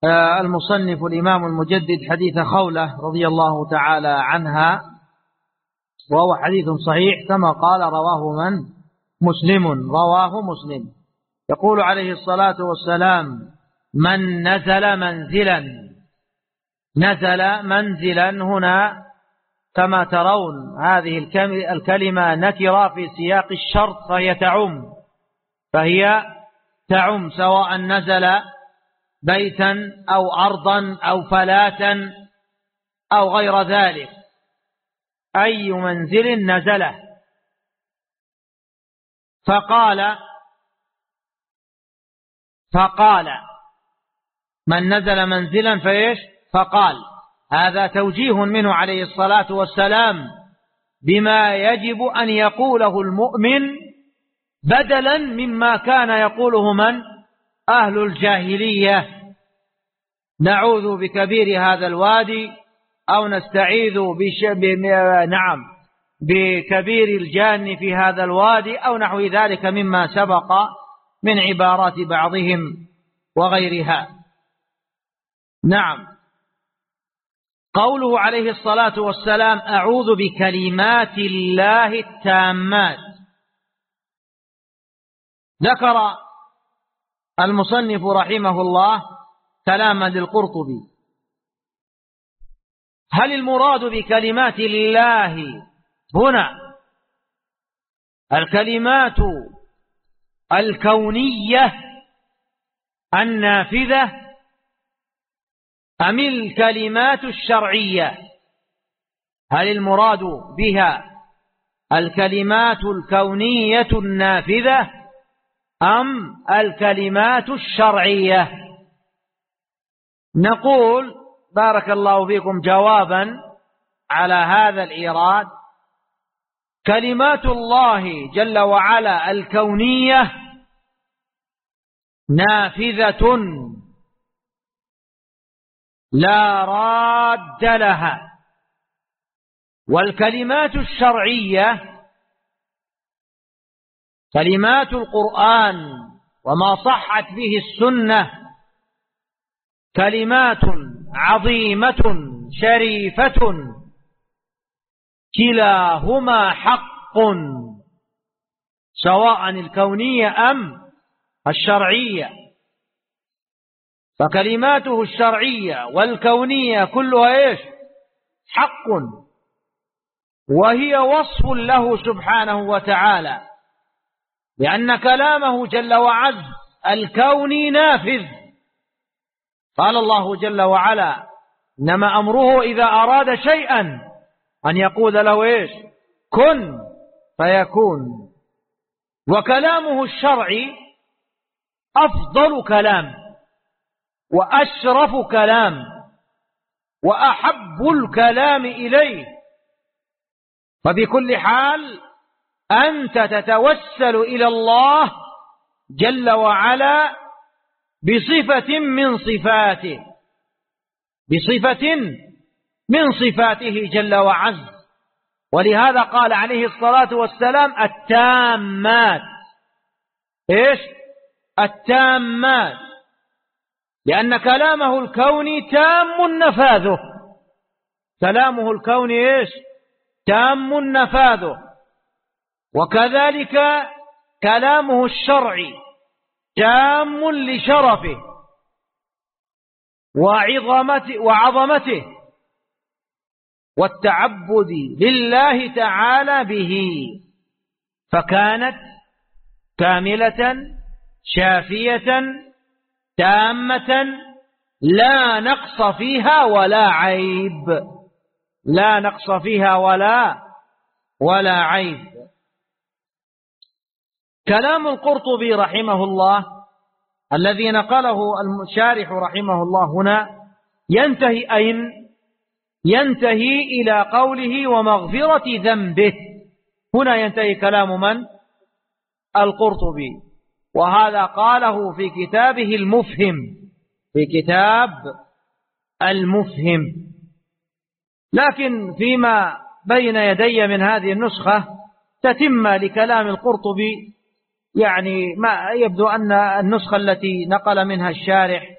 المصنف الإمام المجدد حديث خولة رضي الله تعالى عنها، وهو حديث صحيح كما قال رواه مسلم. يقول عليه الصلاة والسلام: من نزل منزلا هنا كما ترون هذه الكلمة نكرة في سياق الشرط، فهي تعم سواء نزل بيتا أو أرضا أو فلاتا أو غير ذلك، أي منزل نزله. فقال من نزل منزلا فقال، هذا توجيه منه عليه الصلاة والسلام بما يجب أن يقوله المؤمن بدلا مما كان يقوله أهل الجاهلية: نعوذ بكبير هذا الوادي، أو نستعيذ بكبير الجان في هذا الوادي، أو نحو ذلك مما سبق من عبارات بعضهم وغيرها. قوله عليه الصلاة والسلام: أعوذ بكلمات الله التامات. ذكر المصنف رحمه الله كلاما للقرطبي: هل المراد بكلمات الله هنا الكلمات الكونية النافذة أم الكلمات الشرعية؟ هل المراد بها الكلمات الكونية النافذة أم الكلمات الشرعية؟ نقول بارك الله فيكم جوابا على هذا الإيراد: كلمات الله جل وعلا الكونية نافذة لا راد لها، والكلمات الشرعية كلمات القرآن وما صحت به السنة كلمات عظيمة شريفة، كلاهما حق، سواء الكونية أم الشرعية. فكلماته الشرعية والكونية كلها حق، وهي وصف له سبحانه وتعالى، لأن كلامه جل وعز الكوني نافذ. قال الله جل وعلا: إنما أمره إذا أراد شيئا أن يقول له كن فيكون. وكلامه الشرعي أفضل كلام وأشرف كلام وأحب الكلام إليه. فبكل حال أنت تتوسل إلى الله جل وعلا بصفة من صفاته جل وعز. ولهذا قال عليه الصلاة والسلام: التامات. التامات، لأن كلامه الكوني تام نفاذه. كلامه الكوني تام نفاذه. وكذلك كلامه الشرعي تام لشرفه وعظمته والتعبد لله تعالى به، فكانت كاملة شافية تامة لا نقص فيها ولا عيب. لا نقص فيها ولا عيب. كلام القرطبي رحمه الله الذي نقله الشارح رحمه الله هنا ينتهي أين؟ ينتهي إلى قوله: ومغفرة ذنبه. هنا ينتهي كلام من؟ القرطبي. وهذا قاله في كتابه المفهم، في كتاب المفهم. لكن فيما بين يدي من هذه النسخة تتم لكلام القرطبي، يعني ما يبدو أن النسخة التي نقل منها الشارح